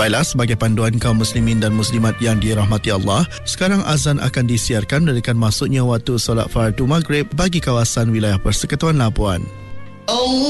Baiklah, sebagai panduan kaum muslimin dan muslimat yang dirahmati Allah, sekarang azan akan disiarkan menandakan masuknya waktu solat fardu maghrib bagi kawasan wilayah Persekutuan Labuan.